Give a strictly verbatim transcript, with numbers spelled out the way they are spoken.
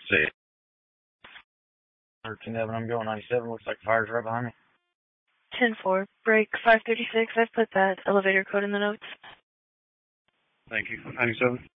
See it. thirteen Avenue, I'm going ninety-seven. Looks like fire's right behind me. ten four, break five thirty-six. I've put that elevator code in the notes. Thank you. ninety-seven.